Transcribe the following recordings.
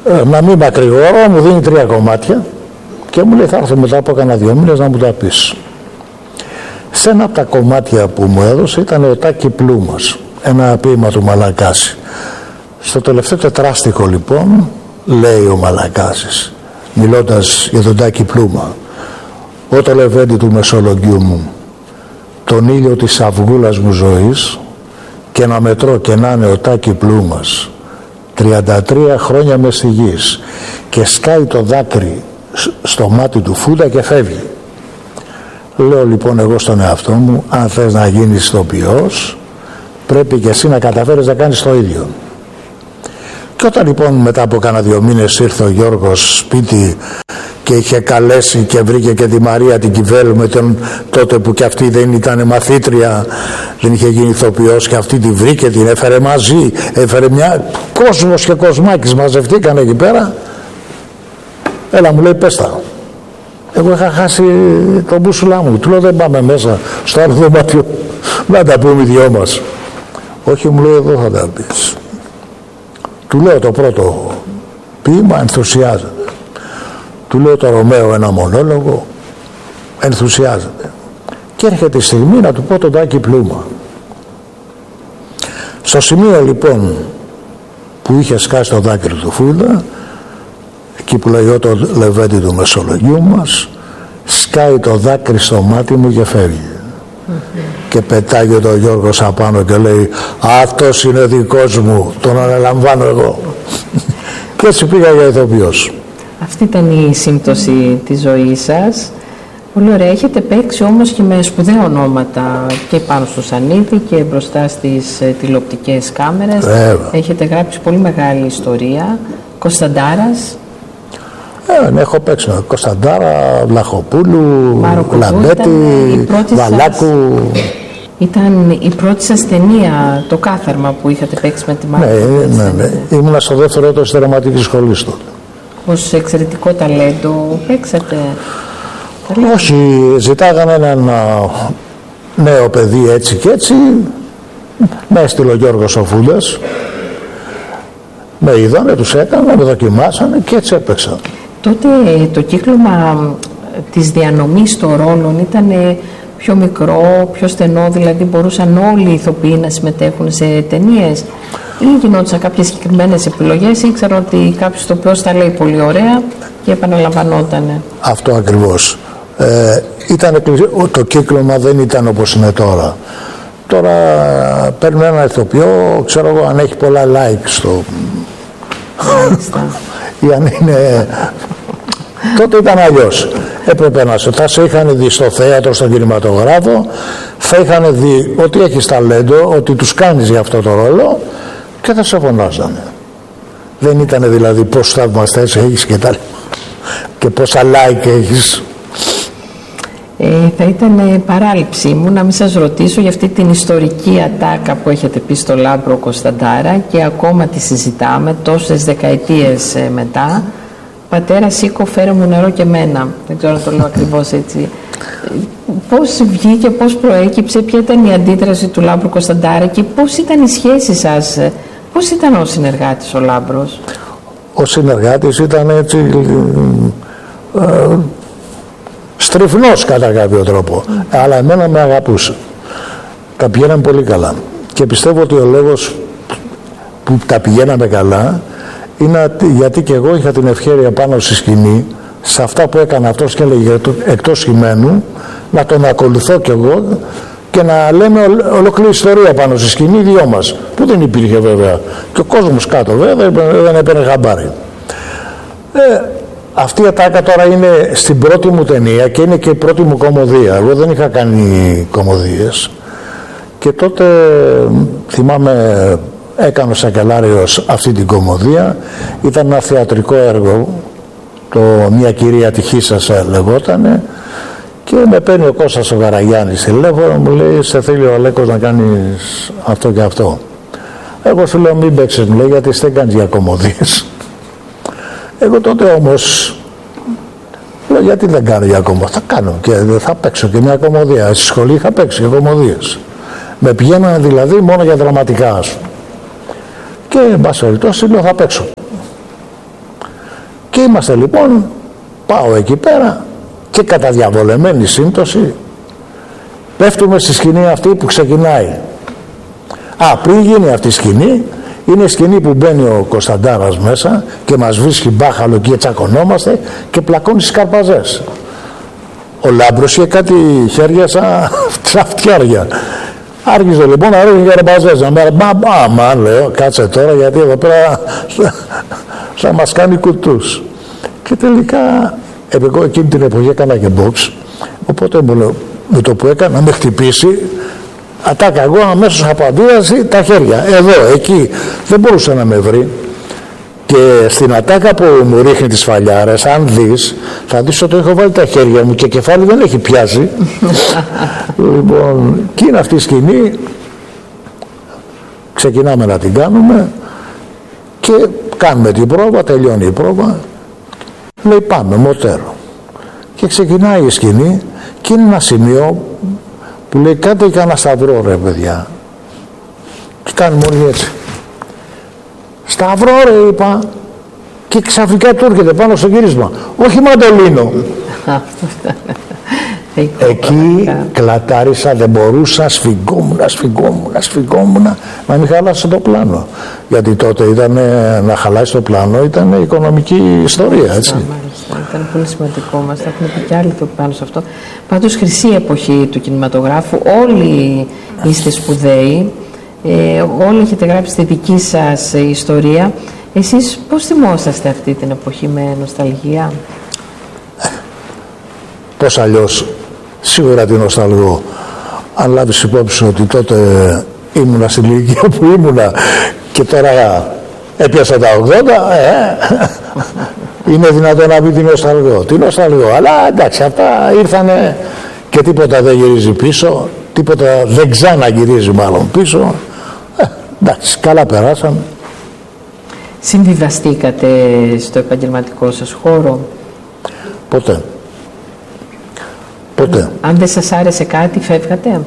να μην μακρηγορώ, μου δίνει 3 κομμάτια και μου λέει θα έρθω μετά από κάνα 2 μήνες να μου τα πεις. Σε ένα από τα κομμάτια που μου έδωσε ήταν ο Τάκη Πλούμας, ένα ποίημα του Μαλακάση. Στο τελευταίο τετράστιχο λοιπόν λέει ο Μαλακάσης, μιλώντας για τον Τάκη Πλούμα, «Ω το λεβέντι του Μεσολογγιού μου, τον ήλιο της αυγούλας μου ζωής και να μετρώ και να είναι ο Τάκη Πλούμας, 33 χρόνια μες στη γης και σκάει το δάκρυ στο μάτι του φούντα και φεύγει». Λέω λοιπόν εγώ στον εαυτό μου, αν θες να γίνεις ηθοποιός, πρέπει και εσύ να καταφέρεις να κάνεις το ίδιο. Και όταν λοιπόν μετά από κάνα 2 μήνες ήρθε ο Γιώργος σπίτι και είχε καλέσει και βρήκε και τη Μαρία την Κιβέλου με τον τότε που και αυτή δεν ήταν μαθήτρια, δεν είχε γίνει ηθοποιός, και αυτή τη βρήκε, την έφερε μαζί, έφερε μια κόσμος και κοσμάκης, μαζευτήκαν εκεί πέρα. Έλα μου λέει πες τα. Εγώ είχα χάσει τον μπούσουλά μου, του λέω δεν πάμε μέσα στο άλλο δωμάτιο να τα πούμε οι δυο μας. Όχι μου λέει εδώ θα τα πεις. Του λέω το πρώτο ποίημα ενθουσιάζεται. Του λέω το Ρωμαίο ένα μονόλογο, ενθουσιάζεται. Και έρχεται η στιγμή να του πω τον Τάκη Πλούμα. Στο σημείο λοιπόν που είχε σκάσει το δάκρυ του φούντα, εκεί που λέει το λεβέντι του Μεσολογγιού μας, σκάει το δάκρυ στο μάτι μου και φεύγει. Και πετάγει το Γιώργος απάνω και λέει αυτός είναι δικός μου, τον αναλαμβάνω εγώ. Και έτσι πήγα για ηθοποιός. Αυτή ήταν η σύμπτωση της ζωής σας. Πολύ ωραία. Έχετε παίξει όμως και με σπουδαία ονόματα και πάνω στο Σανίδη και μπροστά στις τηλεοπτικές κάμερες. Έχετε γράψει πολύ μεγάλη ιστορία. Κωνσταντάρας. Έχω παίξει με Κωνσταντάρα, Βλαχοπούλου, Λαμπέτη, Βαλάκου. Ήταν η πρώτη σας ταινία, το Κάθαρμα, που είχατε παίξει με τη Μάρκο. Ναι. Ήμουνα στο δεύτερο έτος της δραματικής σχολής τότε. Ως εξαιρετικό ταλέντο παίξατε. Όχι, ζητάγανε έναν νέο παιδί έτσι και έτσι. Με έστειλε ο Γιώργος ο Φούντας. Με είδανε, τους έκανα, με δοκιμάσανε και έτσι έπαιξα. Τότε το κύκλωμα της διανομής των ρόλων ήταν πιο μικρό, πιο στενό, δηλαδή μπορούσαν όλοι οι ηθοποιοί να συμμετέχουν σε ταινίες, ή γινόντουσαν κάποιες συγκεκριμένες επιλογές, ή ήξερα ότι κάποιος ηθοποιός τα λέει πολύ ωραία και επαναλαμβανότανε. Αυτό ακριβώς. Το κύκλωμα δεν ήταν όπως είναι τώρα. Τώρα παίρνουν ένα ηθοποιό, ξέρω εγώ, αν έχει πολλά like στο... ή αν είναι... Τότε ήταν αλλιώς. Έπρεπε να θα σε είχαν δει στο θέατρο, στον κινηματογράφο, θα είχαν δει ότι έχεις ταλέντο, ότι τους κάνεις για αυτό το ρόλο και θα σε φωνάζανε. Δεν ήταν δηλαδή πόσους θαυμαστές έχεις και πόσα like έχεις. Θα ήταν παράληψή μου να μην σας ρωτήσω για αυτή την ιστορική ατάκα που έχετε πει στο Λάμπρο Κωνσταντάρα και ακόμα τη συζητάμε τόσες δεκαετίες μετά. Πατέρα, σήκω, φέρε μου νερό και μένα. Δεν ξέρω αν το λέω ακριβώς έτσι. Πώς βγήκε, πώς προέκυψε, ποια ήταν η αντίδραση του Λάμπρου Κωνσταντάρα και πώς ήταν η σχέση σας, πώς ήταν ο συνεργάτης ο Λάμπρος? Ο συνεργάτης ήταν έτσι στριφνός κατά κάποιο τρόπο, αλλά εμένα με αγαπούσε. Τα πηγαίναμε πολύ καλά και πιστεύω ότι ο λόγος που τα πηγαίναμε καλά είναι γιατί και εγώ είχα την ευχέρεια πάνω στη σκηνή, σε αυτά που έκανε αυτός και έλεγε εκτός κειμένου, να τον ακολουθώ κι εγώ και να λέμε ολόκληρη ιστορία πάνω στη σκηνή, οι δυο μας, που δεν υπήρχε βέβαια και ο κόσμος κάτω βέβαια δεν έπαιρνε χαμπάρι. Αυτή η ατάκα τώρα είναι στην πρώτη μου ταινία και είναι και η πρώτη μου κομμωδία. Εγώ δεν είχα κάνει κομμωδίες και τότε θυμάμαι έκανε ο Σακελάριος αυτή την κομμωδία. Ήταν ένα θεατρικό έργο, μια κυρία τυχή σας λεγότανε, και με παίρνει ο Κώστας ο Καραγιάννης τηλέφωνο, μου λέει σε θέλει ο Αλέκος να κάνεις αυτό και αυτό. Εγώ σου λέω μην παίξεις, μου λέει, γιατί δεν κάνεις για κομμωδίες. Εγώ τότε όμως λέω γιατί δεν κάνω για κομμωδίες, θα κάνω και θα παίξω και μια κομμωδία. Στη σχολή είχα παίξει και κομμωδίες. Με πηγαίνανε δηλαδή μόνο για δραματικά σου. Και εν πάση περιπτώσει λέω θα παίξω. Και είμαστε λοιπόν, πάω εκεί πέρα και κατά διαβολεμένη σύμπτωση πέφτουμε στη σκηνή αυτή που ξεκινάει. Πριν γίνει αυτή η σκηνή, είναι η σκηνή που μπαίνει ο Κωνσταντάρας μέσα και μας βρίσκει μπάχαλο και τσακωνόμαστε και πλακώνει στις καρπαζές. Ο Λάμπρος είχε κάτι χέρια σαν φτιάρια. Άρχιζε λοιπόν να ρίχνει καρπαζές. Να με λέω, κάτσε τώρα γιατί εδώ πέρα θα μας κάνει κουτούς. Και τελικά, εγώ εκείνη την εποχή έκανα και box, οπότε με το που έκανα με χτυπήσει, ατάκα εγώ αμέσως απαντήραση τα χέρια. Εδώ, εκεί, δεν μπορούσε να με βρει. Και στην ατάκα που μου ρίχνει τις φαλιάρες, αν δεις, θα δεις ότι έχω βάλει τα χέρια μου και κεφάλι δεν έχει πιάσει. Λοιπόν, και είναι αυτή η σκηνή, ξεκινάμε να την κάνουμε και κάνουμε την πρόβα, τελειώνει η πρόβα, λέει πάμε, μοτέρο. Και ξεκινάει η σκηνή και είναι ένα σημείο που λέει κάντε και ένα σταυρό ρε παιδιά. Και κάνει μόνο έτσι. Σταυρό ρε είπα και ξαφνικά του έρχεται πάνω στο γύρισμα. Όχι μαντολίνο. Εκεί κλατάρισα, δεν μπορούσα, σφιγγόμουν να μην χαλάσει το πλάνο. Γιατί τότε ήταν, να χαλάσει το πλάνο ήταν οικονομική ιστορία, έτσι. Μάλιστα, ήταν πολύ σημαντικό, μας θα έχουμε πει κι άλλοι πάνω σε αυτό. Πάντως χρυσή εποχή του κινηματογράφου, όλοι είστε σπουδαίοι, όλοι έχετε γράψει τη δική σας ιστορία. Εσείς πώς θυμόσαστε αυτή την εποχή με νοσταλγία? Πώς αλλιώς, σίγουρα την νοσταλγώ. Αν λάβεις υπόψη ότι τότε ήμουνα στην ηλικία που ήμουνα και τώρα έπιασα τα 80, είναι δυνατόν να πει την νοσταλγώ. Την νοσταλγώ, αλλά εντάξει, αυτά ήρθανε και τίποτα δεν γυρίζει πίσω, τίποτα δεν ξαναγυρίζει μάλλον πίσω. Εντάξει, καλά περάσαμε. Συμβιβαστήκατε στο επαγγελματικό σας χώρο? Ποτέ. Αν δεν σας άρεσε κάτι, φεύγατε?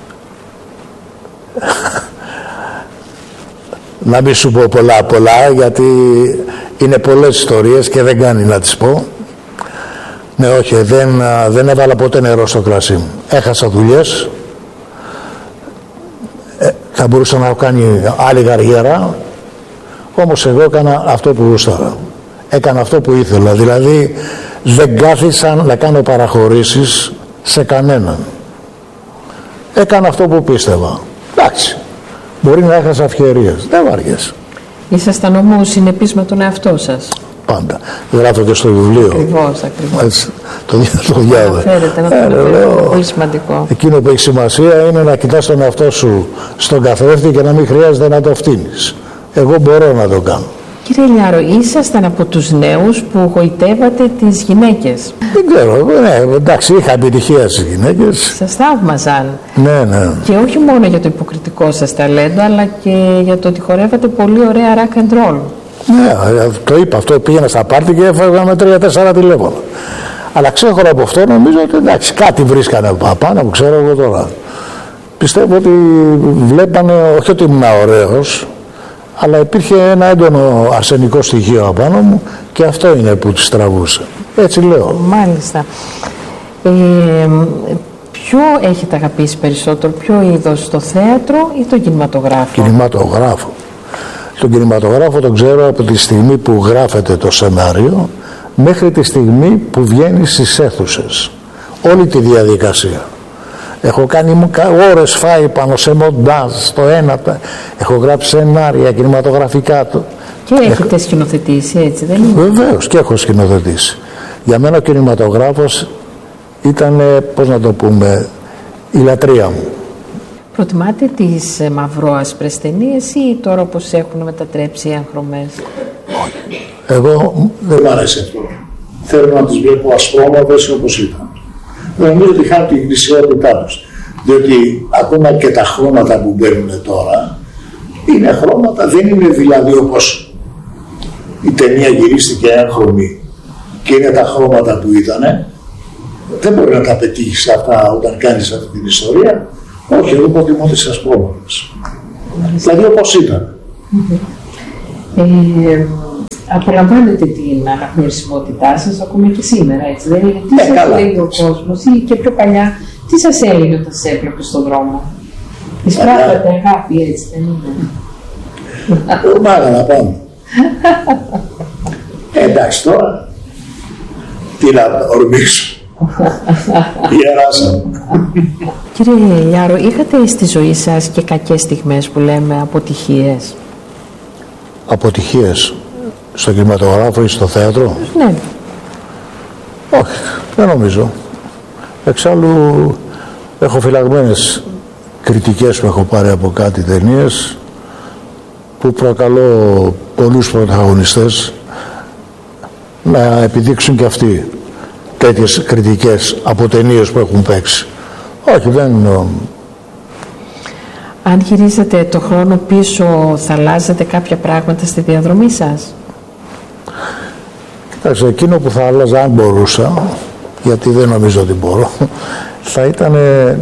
Να μην σου πω πολλά, γιατί είναι πολλές ιστορίες και δεν κάνει να τις πω. Ναι, όχι, δεν έβαλα ποτέ νερό στο κρασί μου. Έχασα δουλειές. Θα μπορούσα να έχω κάνει άλλη καριέρα. Όμως εγώ έκανα αυτό που γούσταρα. Έκανα αυτό που ήθελα. Δηλαδή δεν κάθισα να κάνω παραχωρήσεις σε κανέναν. Έκανα αυτό που πίστευα. Εντάξει. Μπορεί να έχασα ευκαιρίες. Δεν βαριέσαι. Ήσασταν όμως συνεπείς με τον εαυτό σας? Πάντα. Γράφω και στο βιβλίο. Ακριβώς. Έτσι, το διάβασα. Αναφέρεται, πολύ σημαντικό. Εκείνο που έχει σημασία είναι να κοιτάς τον εαυτό σου στον καθρέφτη και να μην χρειάζεται να το φτύνεις. Εγώ μπορώ να το κάνω. Κύριε Λιάρο, ήσασταν από τους νέους που γοητεύατε τις γυναίκες? Δεν ξέρω, εντάξει, είχα επιτυχία στις γυναίκες. Σας θαύμαζαν. Ναι. Και όχι μόνο για το υποκριτικό σας ταλέντο, αλλά και για το ότι χορεύατε πολύ ωραία rock and roll. Ναι, το είπα αυτό, πήγαινα στα πάρτι και έφευγα με 3-4 τηλέφωνα. Αλλά ξέχωρα από αυτό νομίζω ότι εντάξει, κάτι βρίσκανε απάνω που ξέρω εγώ τώρα. Πιστεύω ότι βλέπανε, όχι ότι ήμουν ωραίος, αλλά υπήρχε ένα έντονο αρσενικό στοιχείο απάνω μου και αυτό είναι που τους τραβούσε. Έτσι λέω. Μάλιστα. Ποιο έχετε αγαπήσει περισσότερο, ποιο είδος, το θέατρο ή το κινηματογράφο? Κινηματογράφο. Τον κινηματογράφο τον ξέρω από τη στιγμή που γράφεται το σενάριο μέχρι τη στιγμή που βγαίνει στις αίθουσες. Όλη τη διαδικασία. Έχω κάνει ώρες φάει πάνω σε μοντάζ, στο ένα, έχω γράψει σενάρια κινηματογραφικά του. Και έχετε σκηνοθετήσει, έτσι δεν είναι? Βεβαίως και έχω σκηνοθετήσει. Για μένα ο κινηματογράφος ήταν, πώς να το πούμε, η λατρεία μου. Προτιμάτε τις μαυρόασπρες ταινίες ή τώρα όπως έχουν μετατρέψει οι έγχρωμες? Όχι. Εγώ δεν μ' αρέσει αυτό. Θέλω να τις βλέπω ασπρόμαυρες όπως ήταν. Νομίζω ότι χάνουν την πλησιότητά τους. Διότι ακόμα και τα χρώματα που μπαίνουν τώρα είναι χρώματα, δεν είναι δηλαδή όπως η ταινία γυρίστηκε έγχρωμη και είναι τα χρώματα που ήτανε. Δεν μπορεί να τα πετύχεις αυτά όταν κάνεις αυτή την ιστορία. Όχι, εγώ προτιμώ τις ασπρόμαυρες. Δηλαδή όπως ήταν. Απολαμβάνετε την αναγνωρισιμότητά σας ακόμα και σήμερα, έτσι δεν είναι? Τι σας λέει ο κόσμος, ή και πιο παλιά, τι σας έλεγε όταν σας έβλεπε στον δρόμο? Εισπράττατε αγάπη, έτσι δεν είναι? Μάγα να πάμε. Εντάξει τώρα, τι να ορμήσω. Γεράσα. Κύριε Γιάρο, είχατε στη ζωή σας και κακές στιγμές που λέμε, αποτυχίες? Αποτυχίες στο κινηματογράφο ή στο θέατρο? Ναι. Όχι, δεν νομίζω. Εξάλλου έχω φυλαγμένες κριτικές που έχω πάρει από κάτι ταινίες που προκαλώ πολλούς πρωταγωνιστές να επιδείξουν και αυτοί τέτοιες κριτικές από ταινίες που έχουν παίξει. Όχι, δεν... Αν γυρίζετε το χρόνο πίσω, θα αλλάζετε κάποια πράγματα στη διαδρομή σας? Κοιτάξτε, εκείνο που θα άλλαζα, αν μπορούσα, γιατί δεν νομίζω ότι μπορώ, θα ήταν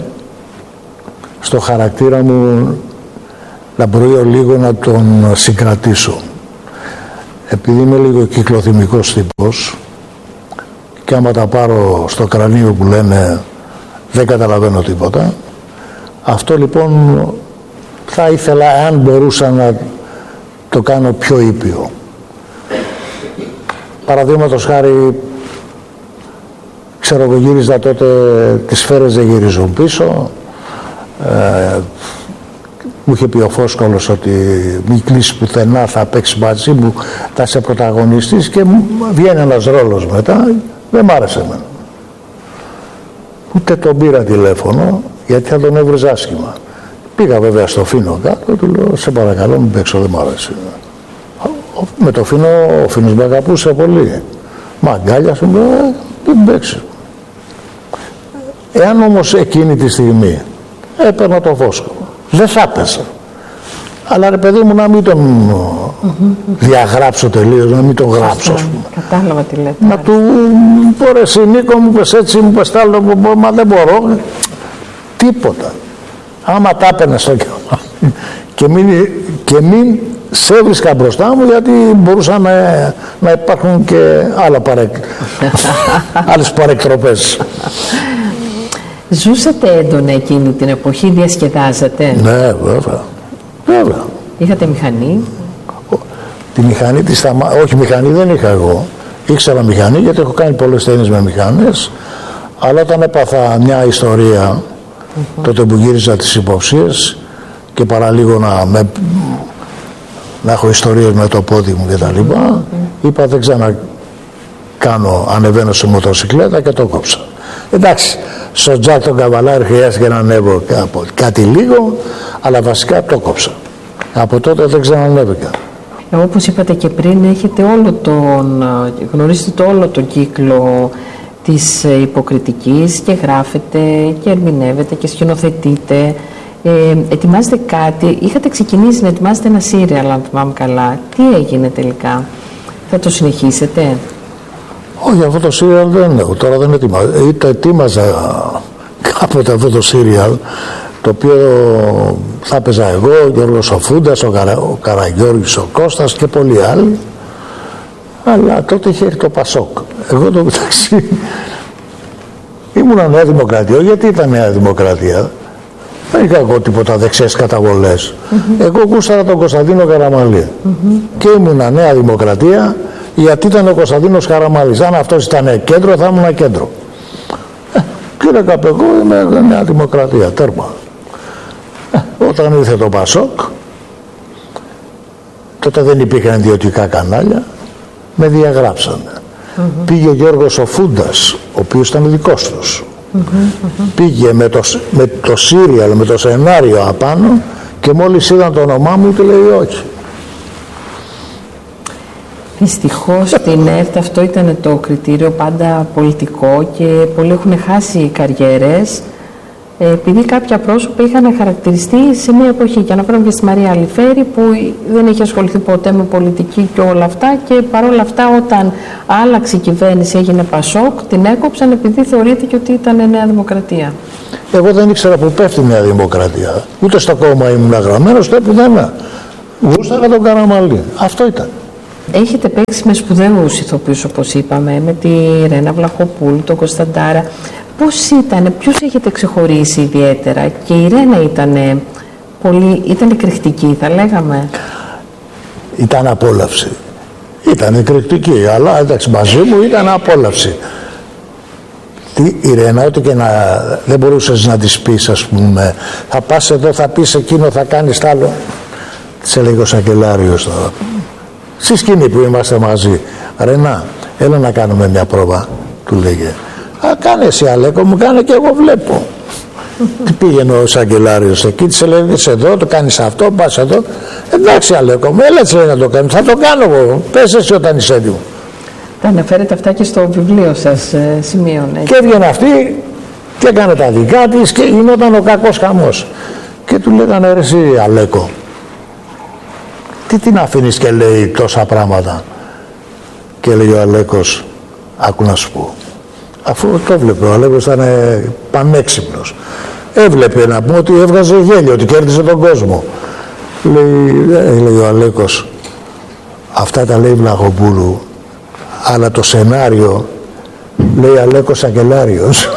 στο χαρακτήρα μου να μπορώ λίγο να τον συγκρατήσω. Επειδή είμαι λίγο κυκλοθυμικός τύπος και άμα τα πάρω στο κρανίο που λένε δεν καταλαβαίνω τίποτα, αυτό λοιπόν θα ήθελα, αν μπορούσα, να το κάνω πιο ήπιο. Παραδείγματος χάρη, ξέρω εγώ γύριζα τότε, τις σφαίρες δεν γυρίζουν πίσω, μου είχε πει ο Φόσκολος ότι μη κλείσει πουθενά, θα παίξει μαζί μου, θα είσαι πρωταγωνιστής, και βγαίνει ένας ρόλος μετά, δεν μ' άρεσε εμένα. Ούτε τον πήρα τηλέφωνο, γιατί θα τον έβριζε άσχημα. Πήγα βέβαια στο Φίνο κάτω, του λέω σε παρακαλώ μην παίξω, δεν μ' άρεσε. Με το Φίνο, ο Φίνος με αγαπούσε πολύ. Μ' αγκάλιασε, μην παίξει. Εάν όμως εκείνη τη στιγμή έπαιρνα το Φόσκολο, δεν θα έπαιζα. Αλλά ρε παιδί μου, να μην τον διαγράψω τελείως, να μην τον γράψω, ας πούμε. Κατάλαβα τι λέτε. Να του πω ρε εσύ Νίκο, μου πες έτσι, μου πες τ' άλλο, μα δεν μπορώ. Τίποτα. Άμα τα έπαιρνε στο και μην σε έβρισκα μπροστά μου, γιατί μπορούσαν να υπάρχουν και άλλες παρεκτροπές. Ζούσατε έντονα εκείνη την εποχή, διασκεδάζατε? Ναι, βέβαια. Βέβαια. Είχατε μηχανή? Τη μηχανή της όχι, μηχανή δεν είχα εγώ. Ήξερα μηχανή γιατί έχω κάνει πολλές ταινίες με μηχανές, αλλά όταν έπαθα μια ιστορία τότε που γύριζα τις Υποψίες και παραλίγο να έχω ιστορίες με το πόδι μου και τα λοιπά, είπα δεν ξανακάνω, ανεβαίνω σε μοτοσυκλέτα και το κόψα. Εντάξει, στο Τζακ τον Καβαλάρη χρειάστηκε να ανέβω κάτι λίγο, αλλά βασικά το κόψα. Από τότε δεν ξανανέβηκα. Όπως είπατε και πριν, έχετε γνωρίζετε όλο τον κύκλο της υποκριτικής και γράφετε και ερμηνεύετε και σκηνοθετείτε. Ετοιμάζετε κάτι, είχατε ξεκινήσει να ετοιμάζετε ένα σύριαλ, αν θυμάμαι καλά. Τι έγινε τελικά? Θα το συνεχίσετε? Όχι, αυτό το σύριαλ δεν έχω, τώρα δεν ετοιμάζω. Ετοίμαζα κάποτε αυτό το σύριαλ, το οποίο θα έπαιζα εγώ, ο Γιώργος ο Φούντας, ο Καραγιώργης ο Κώστας και πολλοί άλλοι, αλλά τότε είχε έρθει το Πασόκ. Εγώ το μεταξύ ήμουνα Νέα Δημοκρατία. Γιατί ήταν Νέα Δημοκρατία? Δεν είχα εγώ τίποτα δεξιές καταβολές. Εγώ γούσταρα τον Κωνσταντίνο Καραμαλή και ήμουνα Νέα Δημοκρατία γιατί ήταν ο Κωνσταντίνος Καραμαλής. Αν αυτός ήταν κέντρο, θα ήμουν κέντρο. Κύριε Καπεγό, είμαι Νέα Δημοκρατία, τέρμα. Όταν ήρθε το Πασόκ, τότε δεν υπήρχαν ιδιωτικά κανάλια, με διαγράψανε. Πήγε ο Γιώργος ο Φούντας, ο οποίος ήταν δικός τους. Πήγε με το σύριαλ, με το σενάριο απάνω, και μόλις είδαν το όνομά μου, του λέει όχι. Δυστυχώς στην ΕΡΤ αυτό ήταν το κριτήριο, πάντα πολιτικό, και πολλοί έχουν χάσει καριέρες επειδή κάποια πρόσωπα είχαν χαρακτηριστεί σε μια εποχή. Και αναφέρομαι και στη Μαρία Αλιφέρη, που δεν είχε ασχοληθεί ποτέ με πολιτική και όλα αυτά, και παρόλα αυτά όταν άλλαξε η κυβέρνηση, έγινε Πασόκ, την έκοψαν επειδή θεωρήθηκε ότι ήταν Νέα Δημοκρατία. Εγώ δεν ήξερα που πέφτει η Νέα Δημοκρατία. Ούτε στο κόμμα ήμουν γραμμένος, ούτε πουθενά. Γούσταρα τον Καραμαλή. Αυτό ήταν. Έχετε παίξει με σπουδαίους ηθοποιούς, όπως είπαμε, με τη Ρένα Βλαχοπούλου, τον Κωνσταντάρα. Πώς ήταν, ποιους έχετε ξεχωρίσει ιδιαίτερα? Και η Ρένα ήταν εκρηκτική, θα λέγαμε. Ήταν απόλαυση. Ήταν εκρηκτική, αλλά εντάξει, μαζί μου ήταν απόλαυση. Η Ρένα, ό,τι και δεν μπορούσες να της πεις, ας πούμε, θα πας εδώ, θα πεις εκείνο, θα κάνεις τ' άλλο. Της έλεγε ο Σακελάριος τώρα, στη σκηνή που είμαστε μαζί, Ρένα, έλα να κάνουμε μια πρόβα, του λέγε. Κάνε εσύ, Αλέκο μου, κάνε και εγώ βλέπω. Τι πήγαινε ο Σακελάριος εκεί, της έλεγε εδώ, το κάνεις αυτό, πας εδώ. Εντάξει, Αλέκο μου, έλα έτσι να το κάνεις, θα το κάνω εγώ, πες εσύ όταν είσαι έτοιμο. Τα αναφέρετε αυτά και στο βιβλίο σας, σημείων. Και έβγαινε αυτή και έκανε τα δικά της και γινόταν ο κακός χαμός. Και του λέγανε, ρε εσύ Αλέκο, τι την αφήνεις και λέει τόσα πράγματα? Και λέει ο Αλέκος, άκου να σου πω. Αφού το έβλεπε, ο Αλέκος ήταν πανέξυπνος. Έβλεπε να πούμε ότι έβγαζε γέλιο, ότι κέρδισε τον κόσμο. Λέει ο Αλέκος, αυτά τα λέει Βλαχοπούλου, αλλά το σενάριο, λέει Αλέκος Σακελάριος,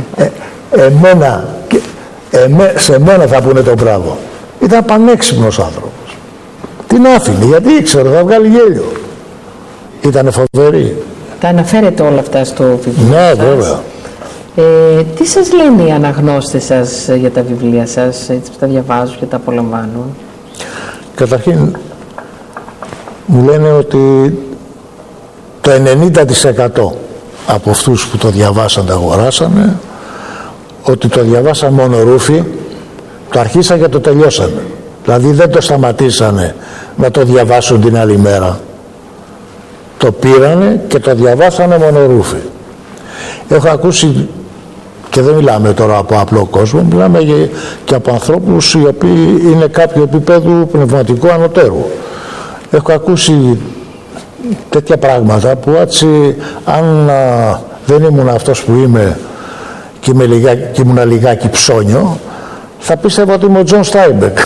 σε μένα θα πούνε το μπράβο. Ήταν πανέξυπνος άνθρωπος. Την άφηνε, γιατί ήξερε, θα βγάλει γέλιο. Ήτανε φοβερή. Τα αναφέρετε όλα αυτά στο βιβλίο? Ναι, βέβαια. Τι σας λένε οι αναγνώστες σας για τα βιβλία σας, έτσι που τα διαβάζουν και τα απολαμβάνουν? Καταρχήν, μου λένε ότι το 90% από αυτούς που το διαβάσαν, τα αγοράσανε, ότι το διαβάσαν μόνο ρούφι, το αρχίσαν και το τελειώσανε. Δηλαδή δεν το σταματήσανε να το διαβάσουν την άλλη μέρα. Το πήρανε και το διαβάσανε μόνο ρούφι. Έχω ακούσει, και δεν μιλάμε τώρα από απλό κόσμο, μιλάμε και από ανθρώπους οι οποίοι είναι κάποιο επίπεδο πνευματικού ανωτέρου. Έχω ακούσει τέτοια πράγματα που έτσι, αν δεν ήμουν αυτός που είμαι και ήμουν λιγάκι ψώνιο, θα πίστευα ότι είμαι ο Τζον Στάιμπεκ.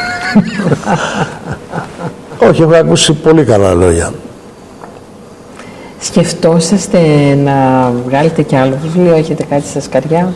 Όχι, έχω ακούσει πολύ καλά λόγια. Σκεφτόσαστε να βγάλετε κι άλλο βιβλίο, έχετε κάτι στα σκαριά?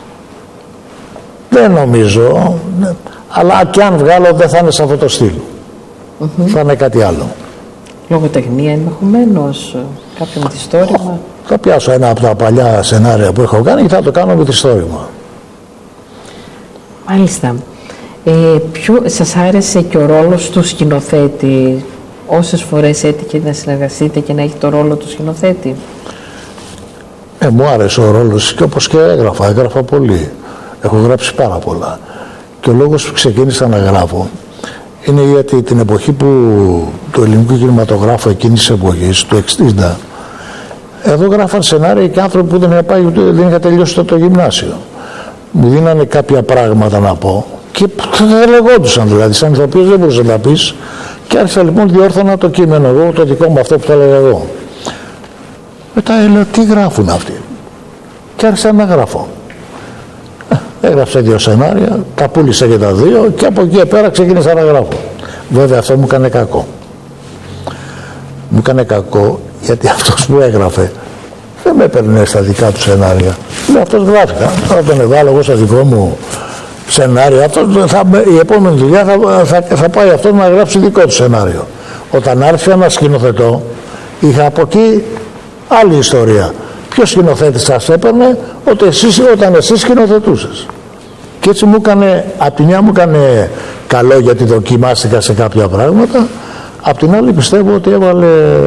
Δεν νομίζω, αλλά και αν βγάλω δεν θα είναι σε αυτό το στυλ. Θα είναι κάτι άλλο. Λογοτεχνία ενδεχομένως, κάποιο μυθιστόρημα? Θα πιάσω ένα από τα παλιά σενάρια που έχω κάνει και θα το κάνω μυθιστόρημα. Μάλιστα. Σας άρεσε και ο ρόλος του σκηνοθέτη? Όσες φορές έτυχε να συνεργαστείτε και να έχει το ρόλο του σκηνοθέτη? Μου άρεσε ο ρόλος και όπως και έγραφα πολύ. Έχω γράψει πάρα πολλά. Και ο λόγος που ξεκίνησα να γράφω είναι γιατί την εποχή που το ελληνικό κινηματογράφο εκείνης της εποχής, του 60, εδώ γράφαν σενάρια και άνθρωποι που δεν είχαν τελειώσει το γυμνάσιο. Μου δίνανε κάποια πράγματα να πω και δεν λεγόντουσαν, δηλαδή σαν ηθοποιός δεν μπορούσε να τα πεις. Και άρχισα λοιπόν διόρθωνα το κείμενο εγώ, το δικό μου αυτό που θα έλεγα εγώ. Μετά έλεγα τι γράφουν αυτοί. Και άρχισα να γράφω. Έγραψα 2 σενάρια, τα πούλησα και τα 2 και από εκεί πέρα ξεκίνησα να γράφω. Βέβαια αυτό μου έκανε κακό. Μου έκανε κακό γιατί αυτός που έγραφε δεν με έπαιρνε στα δικά του σενάρια. Λέω αυτός γράφηκα, θα τον εβάλω εγώ στα δικό μου σενάριο. Η επόμενη δουλειά θα πάει αυτός να γράψει δικό του σενάριο. Όταν άρχισα να σκηνοθετώ, είχα από εκεί άλλη ιστορία. Ποιος σκηνοθέτης σας έπαιρνε όταν εσείς σκηνοθετούσες. Και έτσι μου έκανε, απ' τη μια μου έκανε καλό γιατί δοκιμάστηκα σε κάποια πράγματα, απ' την άλλη πιστεύω ότι έβαλε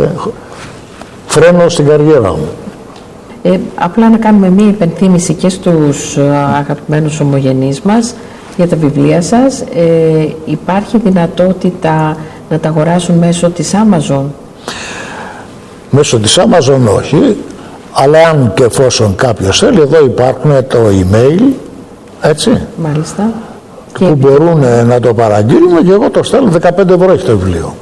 φρένο στην καριέρα μου. Απλά να κάνουμε μία υπενθύμηση και στους αγαπημένους ομογενείς μας για τα βιβλία σας. Υπάρχει δυνατότητα να τα αγοράσουν μέσω της Amazon? Μέσω της Amazon όχι, αλλά αν και εφόσον κάποιος θέλει, εδώ υπάρχουν το email, έτσι, μάλιστα, που μπορούν να το παραγγείλουν και εγώ το στέλνω, 15 ευρώ έχει το βιβλίο.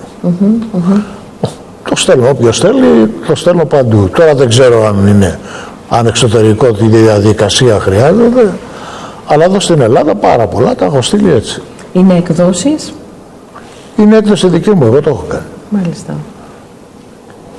Το στέλνω, όποιος θέλει, το στέλνω παντού. Τώρα δεν ξέρω αν εξωτερικό τη διαδικασία χρειάζεται, αλλά εδώ στην Ελλάδα πάρα πολλά τα έχω στείλει έτσι. Είναι εκδόσεις? Είναι έκδοση δική μου, εγώ το έχω κάνει. Μάλιστα.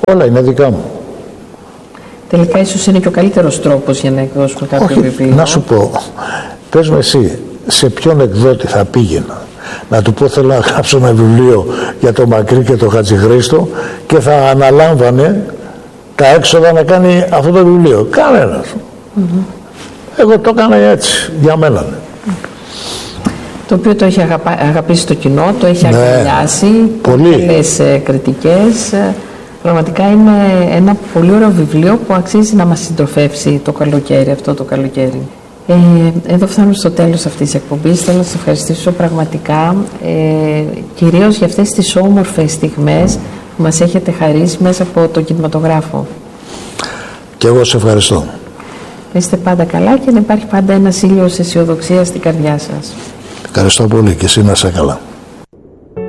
Όλα είναι δικά μου. Τελικά ίσως είναι και ο καλύτερος τρόπος για να εκδώσουμε κάποιο βιβλίο. Να σου πω, πες με εσύ, σε ποιον εκδότη θα πήγαινα να του πω θέλω να γράψω ένα βιβλίο για το Μακρύ και το Χατζηχρήστο και θα αναλάμβανε τα έξοδα να κάνει αυτό το βιβλίο? Κανένας. Εγώ το έκανα έτσι, για μένα. Το οποίο το έχει αγαπήσει το κοινό, το έχει αγκαλιάσει, πολλές κριτικές. Πραγματικά είναι ένα πολύ ωραίο βιβλίο που αξίζει να μας συντροφεύσει το καλοκαίρι, αυτό το καλοκαίρι. Εδώ φτάνουμε στο τέλος αυτής της εκπομπής. Θέλω να σας ευχαριστήσω πραγματικά, κυρίως για αυτές τις όμορφες στιγμές που μας έχετε χαρίσει μέσα από τον κινηματογράφο. Και εγώ σε ευχαριστώ. Είστε πάντα καλά και να υπάρχει πάντα ένας ήλιος αισιοδοξίας στην καρδιά σας. Ευχαριστώ πολύ και εσύ να είσαι καλά.